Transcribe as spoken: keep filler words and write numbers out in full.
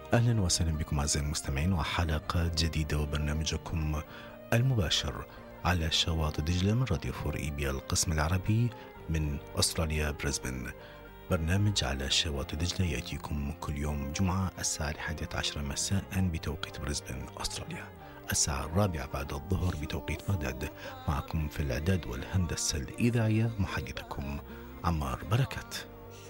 أهلا وسهلا بكم أعزائي المستمعين وحلقة جديدة وبرنامجكم المباشر على شواطئ دجلة من راديو فور إي بي القسم العربي من أستراليا بريسبن. برنامج على شواطئ دجلة يأتيكم كل يوم جمعة الساعة الحادية عشرة مساء بتوقيت بريسبن أستراليا، الساعة الرابعة بعد الظهر بتوقيت بغداد. معكم في الإعداد والهندسة الإذاعية محدثكم عمار بركات.